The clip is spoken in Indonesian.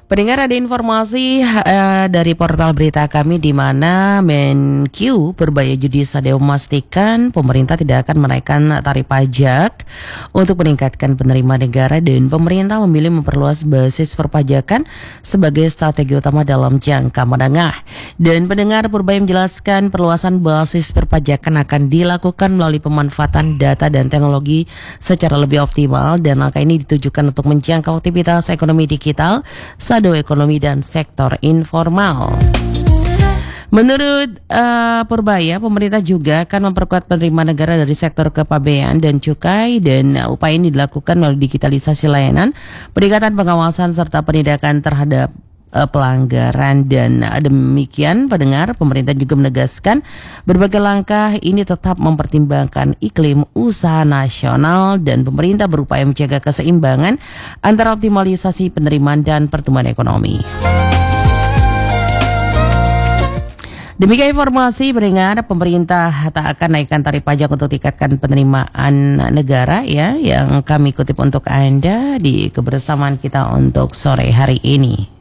Pendengar, ada informasi dari portal berita kami di mana Menkyu Purbaya Judi Sadeo memastikan pemerintah tidak akan menaikkan tarif pajak untuk meningkatkan penerimaan negara, dan pemerintah memilih memperluas basis perpajakan sebagai strategi utama dalam jangka menengah. Dan pendengar, Purbaya menjelaskan perluasan basis perpajakan akan dilakukan melalui pemanfaatan data dan teknologi secara lebih optimal, dan langkah ini ditujukan untuk menjangkau aktivitas ekonomi digital, saldo ekonomi dan sektor informal. Menurut Purbaya, pemerintah juga akan memperkuat penerimaan negara dari sektor kepabean dan cukai, dan upaya ini dilakukan melalui digitalisasi layanan, peningkatan pengawasan serta penindakan terhadap pelanggaran. Dan demikian, pendengar, pemerintah juga menegaskan berbagai langkah ini tetap mempertimbangkan iklim usaha nasional, dan pemerintah berupaya menjaga keseimbangan antara optimalisasi penerimaan dan pertumbuhan ekonomi. Demikian informasi, pendengar. Pemerintah tak akan naikkan tarif pajak untuk tingkatkan penerimaan negara, ya, yang kami kutip untuk Anda di kebersamaan kita untuk sore hari ini.